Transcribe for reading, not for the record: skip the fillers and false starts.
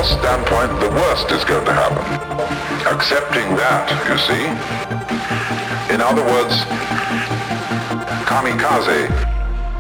your standpoint, the worst is going to happen. Accepting that, you see? In other words, kamikaze